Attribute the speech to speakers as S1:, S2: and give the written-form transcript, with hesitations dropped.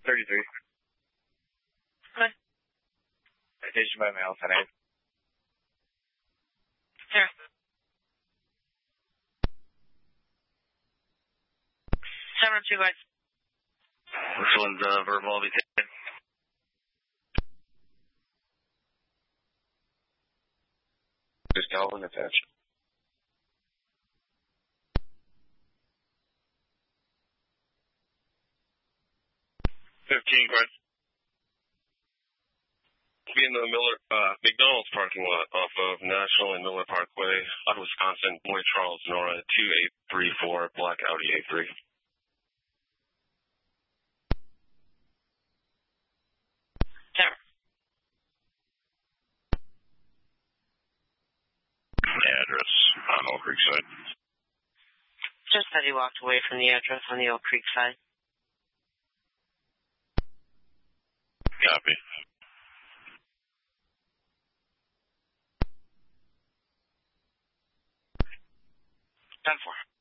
S1: 33.
S2: Okay.
S1: Citation by mail, 10-8.
S2: Here. 702, guys.
S1: This one's verbal, I'll be taken. Just Calvin attached.
S3: 15, Grant. Be in the McDonald's parking lot off of National and Miller Parkway, out of Wisconsin, Boy Charles, Nora, 2834, black Audi A3.
S2: There.
S3: Address on Oak Creek side.
S2: Just said he walked away from the address on the Oak Creek side.
S3: Copy.
S2: 10-4.